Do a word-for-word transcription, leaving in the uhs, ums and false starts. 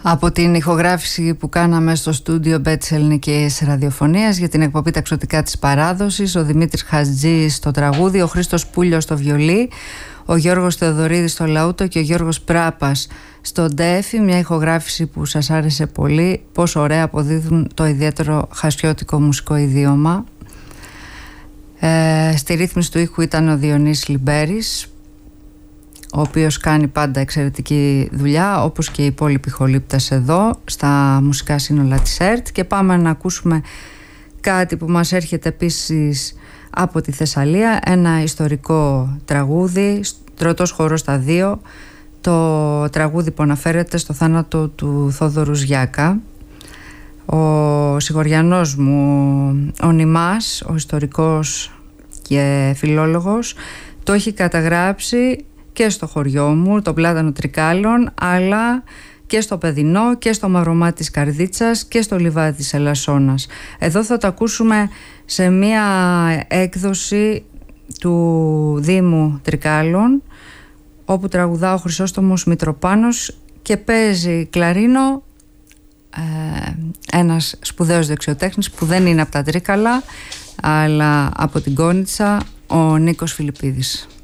Από την ηχογράφηση που κάναμε στο στούντιο Μπέ της Ελληνικής Ραδιοφωνίας για την εκπομπή Ταξωτικά της Παράδοσης, ο Δημήτρης Χατζής στο τραγούδι, ο Χρήστος Πούλιος στο βιολί, ο Γιώργος Θεοδωρίδης στο λαούτο και ο Γιώργος Πράπας στο ντέφι. Μια ηχογράφηση που σας άρεσε πολύ. Πόσο ωραία αποδίδουν το ιδιαίτερο χασιώτικο μουσικό ιδίωμα. Ε, στη ρύθμιση του ήχου ήταν ο Διονύσης Λιμπέρης, ο οποίος κάνει πάντα εξαιρετική δουλειά, όπως και οι υπόλοιποι χολύπτες εδώ στα μουσικά σύνολα της ΕΡΤ. Και πάμε να ακούσουμε κάτι που μας έρχεται επίσης από τη Θεσσαλία, ένα ιστορικό τραγούδι, Τροτός χορός στα δύο, το τραγούδι που αναφέρεται στο θάνατο του Θόδωρου Ζιάκα. Ο σιγοριανός μου, ο Νημάς, ο ιστορικός και φιλόλογος, το έχει καταγράψει και στο χωριό μου, το Πλάτανο Τρικάλων, αλλά και στο Παιδινό και στο Μαυρομάτι της Καρδίτσας και στο Λιβάδι της Ελασσόνας. Εδώ θα το ακούσουμε σε μία έκδοση του Δήμου Τρικάλων, όπου τραγουδά ο Χρυσόστομος Μητροπάνος και παίζει κλαρίνο ε, ένας σπουδαίος δεξιοτέχνης που δεν είναι από τα Τρίκαλα αλλά από την Κόνιτσα, ο Νίκος Φιλιππίδης.